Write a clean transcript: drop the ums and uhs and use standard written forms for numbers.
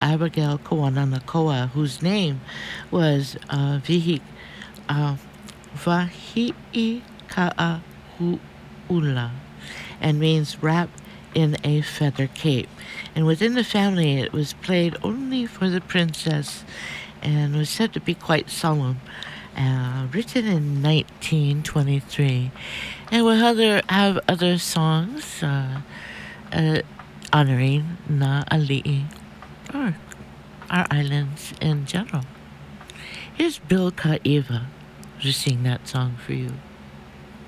Abigail Kawananakoa, whose name was Vahi'ika'ahu'ula, and means wrapped in a feather cape. And within the family, it was played only for the princess and was said to be quite solemn. Written in 1923. And we'll have other songs honoring Na'ali'i, or our islands in general. Here's Bill Ka'iva to sing that song for you.